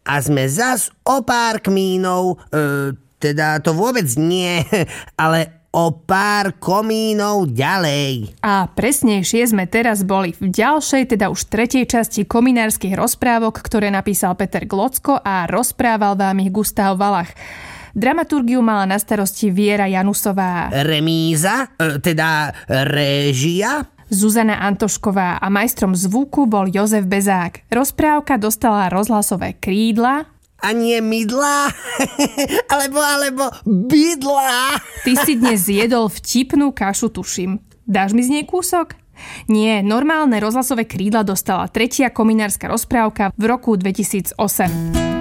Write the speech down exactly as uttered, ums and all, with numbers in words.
a sme zas o pár kmínov, e, teda to vôbec nie, ale o pár komínov ďalej. A presnejšie sme teraz boli v ďalšej, teda už tretej časti kominárskych rozprávok, ktoré napísal Peter Glocko a rozprával vám ich Gustav Valach. Dramaturgiu mala na starosti Viera Janusová. Remíza, e, teda réžia, Zuzana Antošková a majstrom zvuku bol Jozef Bezák. Rozprávka dostala rozhlasové krídla. A nie mydlá, alebo, alebo bydlá. Ty si dnes zjedol vtipnú kašu, tuším. Dáš mi z nej kúsok? Nie, normálne rozhlasové krídla dostala tretia kominárska rozprávka v roku dvetisícosem.